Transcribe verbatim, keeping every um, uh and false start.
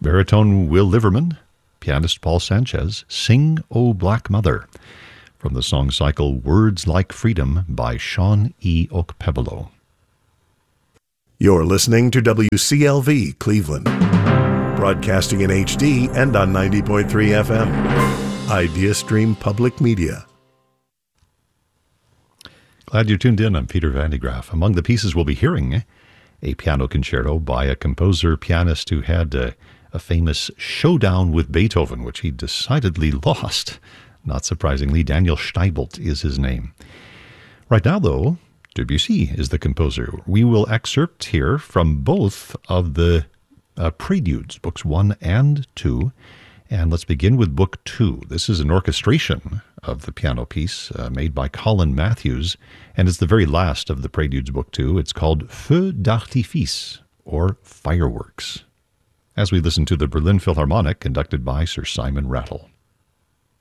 baritone Will Liverman, pianist Paul Sanchez, Sing, O Black Mother, from the song cycle Words Like Freedom by Sean E. Okpebolo. You're listening to W C L V Cleveland, broadcasting in H D and on ninety point three F M. IdeaStream Public Media. Glad you're tuned in. I'm Peter Van de Graaff. Among the pieces we'll be hearing, a piano concerto by a composer pianist who had a, a famous showdown with Beethoven, which he decidedly lost. Not surprisingly, Daniel Steibelt is his name. Right now, though, Debussy is the composer. We will excerpt here from both of the uh, preludes, books one and two. And let's begin with book two. This is an orchestration of the piano piece uh, made by Colin Matthews, and it's the very last of the preludes, book two. It's called Feu d'artifice, or Fireworks, as we listen to the Berlin Philharmonic conducted by Sir Simon Rattle.